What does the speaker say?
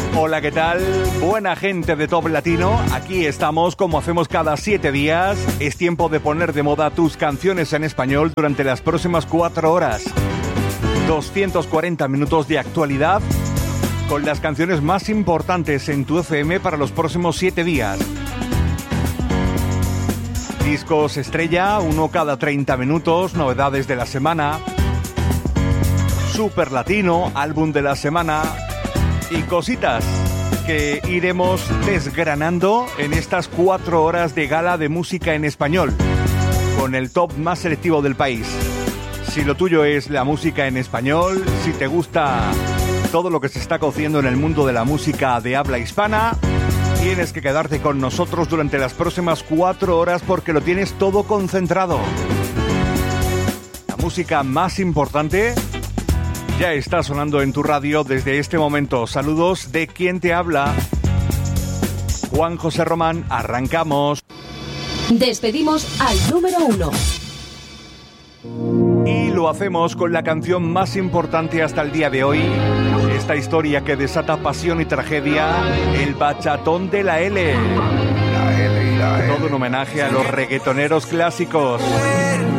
Hola, ¿qué tal? Buena gente de Top Latino, aquí estamos como hacemos cada 7 días. Es tiempo de poner de moda tus canciones en español durante las próximas 4 horas. 240 minutos de actualidad con las canciones más importantes en tu FM para los próximos 7 días. Discos estrella, uno cada 30 minutos, novedades de la semana. Super Latino, álbum de la semana. Y cositas que iremos desgranando en estas 4 horas de gala de música en español, con el top más selectivo del país. Si lo tuyo es la música en español, si te gusta todo lo que se está cociendo en el mundo de la música de habla hispana, tienes que quedarte con nosotros durante las próximas 4 horas porque lo tienes todo concentrado. La música más importante ya está sonando en tu radio desde este momento. Saludos de quien te habla, Juan José Román. Arrancamos. Despedimos al número 1. Y lo hacemos con la canción más importante hasta el día de hoy. Esta historia que desata pasión y tragedia, el bachatón de la L. Todo un homenaje a los reggaetoneros clásicos.